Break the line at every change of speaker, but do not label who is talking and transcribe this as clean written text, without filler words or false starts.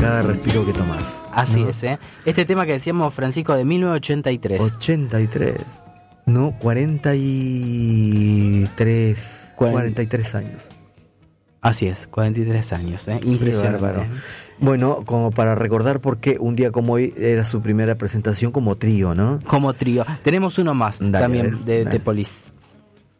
cada respiro que tomás.
Así
¿no?
es, ¿eh? Este tema que decíamos, Francisco, de 1983.
83. No, 43 años.
Así es, 43 años, ¿eh? Impresionante.
Qué bárbaro. Bueno, como para recordar por qué un día como hoy era su primera presentación como trío, ¿no?
Como trío. Tenemos uno más
Dale,
también
a ver,
de
dale.
Police.